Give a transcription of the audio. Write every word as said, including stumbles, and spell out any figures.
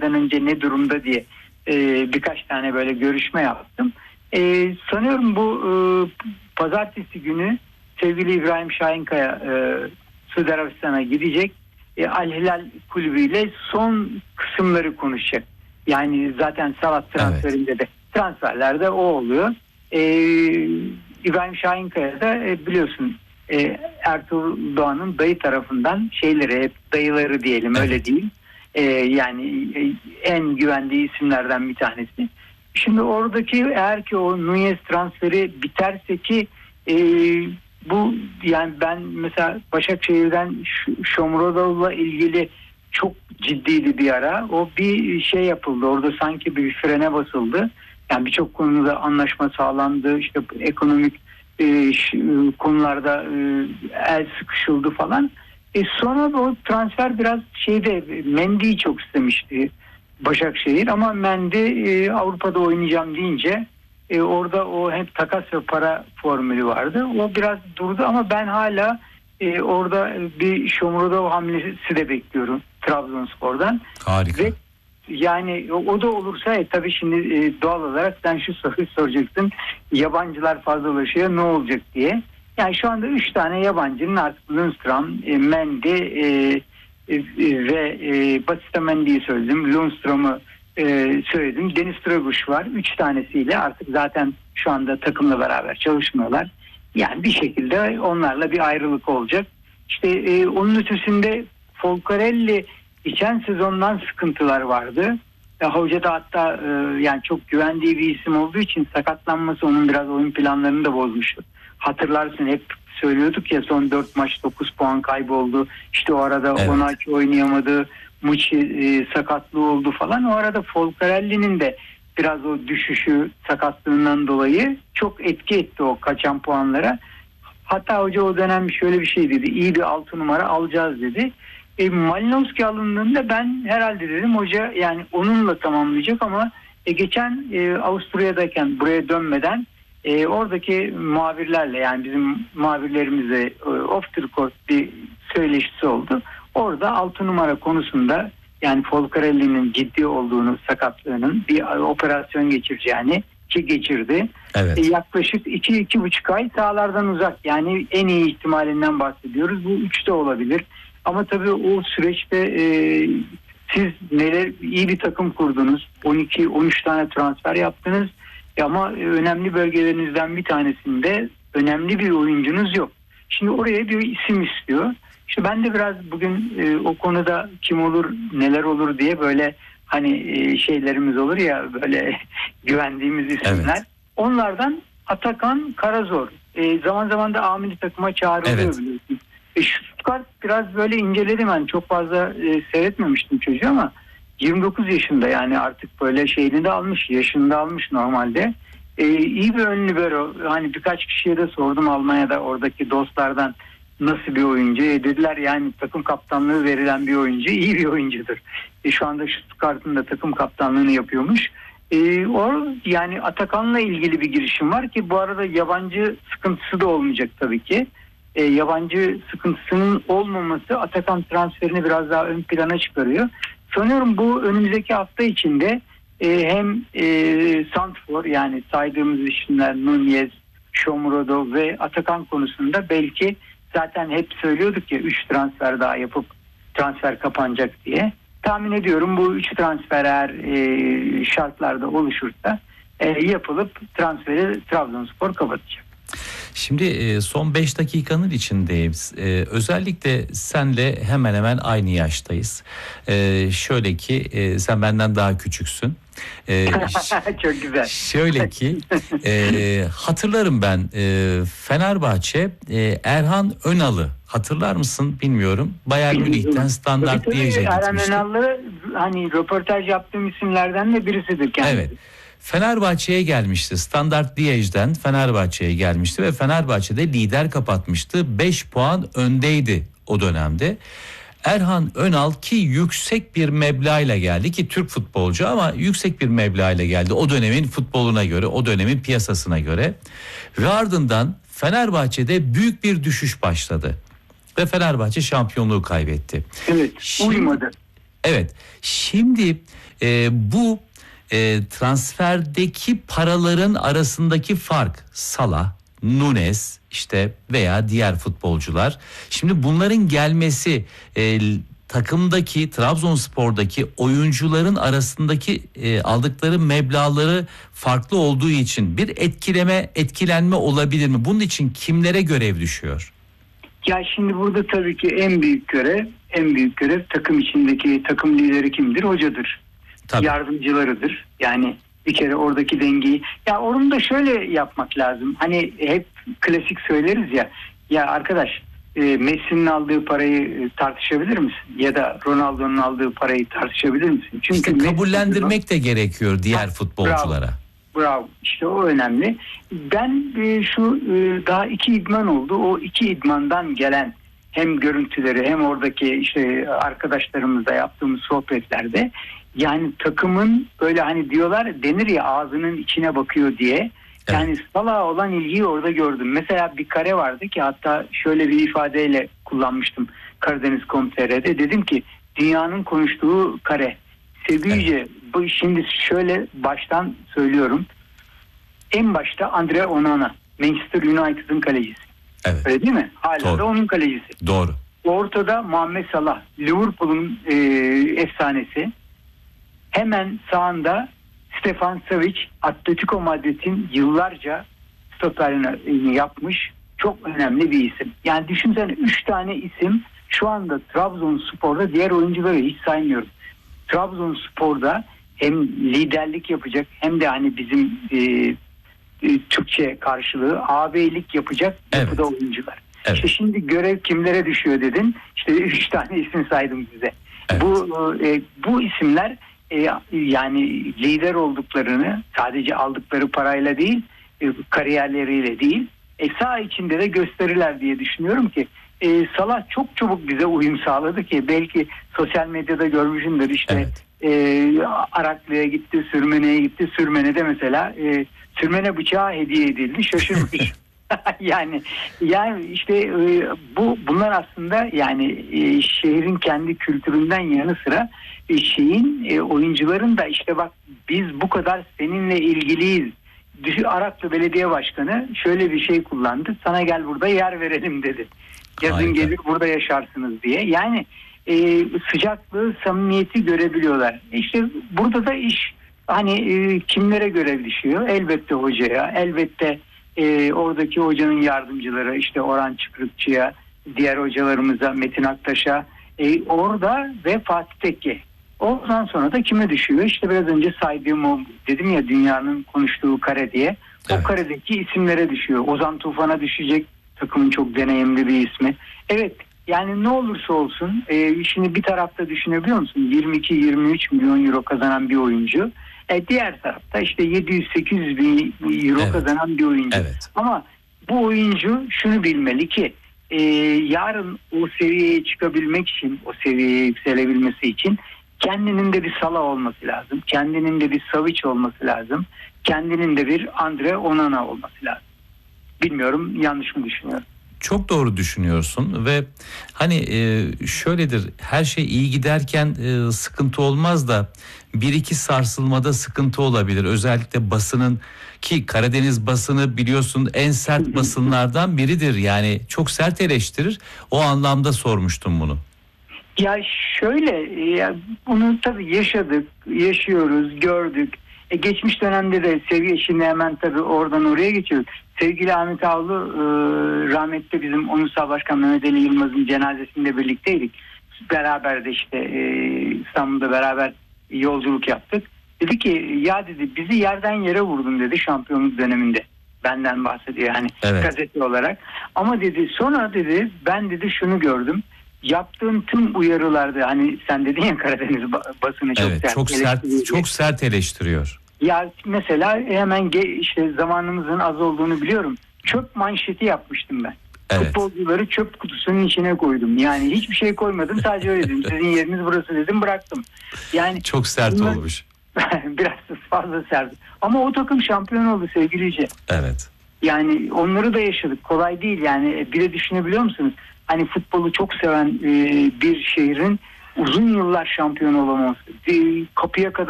gelmeden önce ne durumda diye e, birkaç tane böyle görüşme yaptım. E, sanıyorum bu e, pazartesi günü sevgili İbrahim Şahinkaya e, Suudi Arabistan'a gidecek. E, Al Hilal kulübüyle son kısımları konuşacak. Yani zaten Salat transferinde evet. de transferlerde o oluyor. E, İbrahim Şahinkaya da e, biliyorsun e, Ertuğrul Doğan'ın dayı tarafından şeyleri, hep dayıları diyelim evet. öyle değil. E, yani e, en güvendiği isimlerden bir tanesi. Şimdi oradaki eğer ki o Nunez transferi biterse ki e, bu yani ben mesela Başakşehir'den Shomurodov'la ilgili çok ciddiydi bir ara. O bir şey yapıldı. Orada sanki bir frene basıldı. Yani birçok konuda anlaşma sağlandı. İşte ekonomik e, konularda e, el sıkışıldı falan. E sonra o transfer biraz şeyde Mendy'yi çok istemişti Başakşehir ama Mendy e, Avrupa'da oynayacağım deyince e, orada o hep takas ve para formülü vardı. O biraz durdu ama ben hala e, orada bir Shomurodov hamlesi de bekliyorum Trabzonspor'dan. Harika. Ve yani o, o da olursa e, tabii şimdi e, doğal olarak sen şu soruyu soracaksın. Yabancılar fazlalaşıyor ne olacak diye. Yani şu anda üç tane yabancının artık Lundstram, e, Mendy e, e, ve e, Batista Mendy'yi söyledim. Lundstram'ı e, söyledim. Deniz Draguş var. Üç tanesiyle artık zaten şu anda takımla beraber çalışmıyorlar. Yani bir şekilde onlarla bir ayrılık olacak. İşte e, onun ötesinde Folcarelli geçen sezondan sıkıntılar vardı. E, hoca da hatta e, yani çok güvendiği bir isim olduğu için sakatlanması onun biraz oyun planlarını da bozmuştu. Hatırlarsın hep söylüyorduk ya son dört maç dokuz puan kayboldu. İşte o arada evet. Onaçı oynayamadı. Muçi e, sakatlığı oldu falan. O arada Folcarelli'nin de biraz o düşüşü sakatlığından dolayı çok etki etti o kaçan puanlara. Hatta hoca o dönem şöyle bir şey dedi. İyi bir altı numara alacağız dedi. E, Malinowski alındığında ben herhalde dedim hoca yani onunla tamamlayacak ama e, geçen e, Avusturya'dayken buraya dönmeden e, oradaki muhabirlerle yani bizim muhabirlerimizle e, off the record bir söyleşisi oldu. Orada altı numara konusunda yani Folcarelli'nin ciddi olduğunu sakatlığının bir operasyon geçireceğini ki geçirdi. Evet. E, yaklaşık iki iki buçuk ay sahalardan uzak yani en iyi ihtimalinden bahsediyoruz. Bu üç de olabilir. Ama tabii o süreçte e, siz neler iyi bir takım kurdunuz. on iki on üç tane transfer yaptınız. Ama önemli bölgelerinizden bir tanesinde önemli bir oyuncunuz yok. Şimdi oraya bir isim istiyor. İşte ben de biraz bugün e, o konuda kim olur neler olur diye böyle hani e, şeylerimiz olur ya böyle güvendiğimiz isimler. Evet. Onlardan Atakan Karazor. E, zaman zaman da amili takıma çağrılıyor evet. biliyorsunuz. E, Stuttgart biraz böyle inceledim ben. Çok fazla e, seyretmemiştim çocuğu ama yirmi dokuz yaşında yani artık böyle şeyini de almış, yaşını da almış normalde. E, iyi bir ön libero. Hani birkaç kişiye de sordum Almanya'da oradaki dostlardan nasıl bir oyuncu? E, dediler yani takım kaptanlığı verilen bir oyuncu, iyi bir oyuncudur. E, şu anda Stuttgart'ın da takım kaptanlığını yapıyormuş. E, o yani Atakan'la ilgili bir girişim var ki bu arada yabancı sıkıntısı da olmayacak tabii ki. E, yabancı sıkıntısının olmaması Atakan transferini biraz daha ön plana çıkarıyor. Sanıyorum bu önümüzdeki hafta içinde e, hem e, Santfor yani saydığımız isimler Nunez, Shomurodov ve Atakan konusunda belki zaten hep söylüyorduk ya üç transfer daha yapıp transfer kapanacak diye. Tahmin ediyorum bu üç transfer eğer e, şartlarda oluşursa e, yapılıp transferi Trabzonspor kapatacak. Şimdi son beş dakikanın içindeyiz. Ee, özellikle senle hemen hemen aynı yaştayız. Ee, şöyle ki e, sen benden daha küçüksün. Ee, Çok güzel. Şöyle ki e, hatırlarım ben e, Fenerbahçe e, Erhan Önal'ı hatırlar mısın bilmiyorum. Bayern Münih'ten Standart Liège'e gitmişti. Erhan Önal'ı hani röportaj yaptığım isimlerden de birisidir kendisi. Evet. Fenerbahçe'ye gelmişti. Standart Liège'den Fenerbahçe'ye gelmişti ve Fenerbahçe'de lider kapatmıştı. beş puan öndeydi o dönemde. Erhan Önal ki yüksek bir meblağıyla geldi ki Türk futbolcu ama yüksek bir meblağıyla geldi. O dönemin futboluna göre, o dönemin piyasasına göre. Ve ardından Fenerbahçe'de büyük bir düşüş başladı. Ve Fenerbahçe şampiyonluğu kaybetti. Evet, uymadı. Evet, şimdi e, bu e, transferdeki paraların arasındaki fark, Salah, Nunes işte veya diğer futbolcular. Şimdi bunların gelmesi e, takımdaki, Trabzonspor'daki oyuncuların arasındaki e, aldıkları meblağları farklı olduğu için bir etkileme, etkilenme olabilir mi? Bunun için kimlere görev düşüyor? Ya şimdi burada tabii ki en büyük görev, en büyük görev takım içindeki takım lideri kimdir? Hocadır. Tabii. Yardımcılarıdır. Yani bir kere oradaki dengeyi. Ya onu da şöyle yapmak lazım. Hani hep klasik söyleriz ya. Ya arkadaş, e, Messi'nin aldığı parayı tartışabilir misin? Ya da Ronaldo'nun aldığı parayı tartışabilir misin? Çünkü işte kabullendirmek Messi, de gerekiyor diğer ha, futbolculara. Bravo. Bravo. İşte o önemli. Ben e, şu e, daha iki idman oldu. O iki idmandan gelen hem görüntüleri hem oradaki işte arkadaşlarımızla yaptığımız sohbetlerde, yani takımın böyle hani diyorlar, denir ya, ağzının içine bakıyor diye. Evet. Yani Salah'a olan ilgiyi orada gördüm. Mesela bir kare vardı ki, hatta şöyle bir ifadeyle kullanmıştım Karadeniz nokta com nokta tr'de. Dedim ki dünyanın konuştuğu kare. Sevgili Yüce, evet. Bu şimdi şöyle baştan söylüyorum. En başta Andre Onana, Manchester United'ın kalecisi. Evet. Öyle değil mi? Hala Doğru. da onun kalecisi. Doğru. Ortada Muhammed Salah, Liverpool'un e, efsanesi. Hemen sağında Stefan Savic, Atletico Madrid'in yıllarca stoperini yapmış çok önemli bir isim. Yani düşünsene, üç tane isim şu anda Trabzonspor'da, diğer oyuncuları hiç saymıyorum. Trabzonspor'da hem liderlik yapacak hem de hani bizim e, e, Türkçe karşılığı ağabeylik yapacak evet. yapıda oyuncular. Evet. İşte şimdi görev kimlere düşüyor dedin. İşte üç tane isim saydım size. Evet. Bu e, bu isimler e, yani lider olduklarını sadece aldıkları parayla değil, e, kariyerleriyle değil, e, saha içinde de gösterirler diye düşünüyorum ki e, Salah çok çabuk bize uyum sağladı ki belki sosyal medyada görmüşsündür işte. Evet. E, Araklı'ya gitti, Sürmene'ye gitti. Sürmene'de mesela e, Sürmene bıçağı hediye edildi, şaşırmış. yani yani işte e, bu bunlar aslında yani e, şehrin kendi kültüründen yanı sıra e, şeyin e, oyuncuların da işte bak biz bu kadar seninle ilgiliyiz. Araklı Belediye Başkanı şöyle bir şey kullandı. Sana gel burada yer verelim dedi. Yazın Harika. Gelir burada yaşarsınız diye. Yani e, sıcaklığı, samimiyeti görebiliyorlar. İşte burada da iş hani e, kimlere görev düşüyor? Elbette hocaya, elbette e, oradaki hocanın yardımcıları, işte Orhan Çıkrıkçı'ya, diğer hocalarımıza, Metin Aktaş'a, e, orada ve Fatih Tekke. Ondan sonra da kime düşüyor? İşte biraz önce saydığım o, dedim ya, dünyanın konuştuğu kare diye. Evet. O karedeki isimlere düşüyor. Ozan Tufan'a düşecek, takımın çok deneyimli bir ismi. Evet, yani ne olursa olsun e, şimdi bir tarafta düşünebiliyor musun? yirmi iki yirmi üç milyon euro kazanan bir oyuncu. E, diğer tarafta işte yedi yüz sekiz yüz bin euro evet. kazanan bir oyuncu. Evet. Ama bu oyuncu şunu bilmeli ki e, yarın o seviyeye çıkabilmek için, o seviyeye yükselebilmesi için kendinin de bir Salah olması lazım. Kendinin de bir Savic olması lazım. Kendinin de bir Andre Onana olması lazım. Bilmiyorum, yanlış mı düşünüyorum? Çok doğru düşünüyorsun ve hani e, şöyledir, her şey iyi giderken e, sıkıntı olmaz da bir iki sarsılmada sıkıntı olabilir. Özellikle basının, ki Karadeniz basını biliyorsun en sert basınlardan biridir. Yani çok sert eleştirir. O anlamda sormuştum bunu. Ya şöyle, ya bunu tabii yaşadık, yaşıyoruz, gördük. E geçmiş dönemde de seviye, şimdi hemen tabii oradan oraya geçiyoruz. Sevgili Ahmet Avlu e, rahmetli bizim Onursal Başkan Mehmet Ali Yılmaz'ın cenazesinde birlikteydik. Beraber de işte e, İstanbul'da beraber yolculuk yaptık. Dedi ki ya dedi, bizi yerden yere vurdun dedi şampiyonluk döneminde. Benden bahsediyor hani evet. gazete olarak. Ama dedi sonra dedi ben dedi şunu gördüm. Yaptığın tüm uyarılarda, hani sen dedin ya Karadeniz basını çok evet, sert çok sert çok sert eleştiriyor. Ya mesela hemen ge- işte zamanımızın az olduğunu biliyorum. Çöp manşeti yapmıştım ben. Evet. Futbolcuları çöp kutusunun içine koydum. Yani hiçbir şey koymadım, sadece öyle dedim. Sizin yeriniz burası dedim, bıraktım. Yani çok sert bunlar, olmuş. biraz fazla sert. Ama o takım şampiyon oldu sevgili Yüce. Evet. Yani onları da yaşadık. Kolay değil yani. Bir de düşünebiliyor musunuz? Hani futbolu çok seven e, bir şehrin uzun yıllar şampiyon olamaması. E, kapıya kadar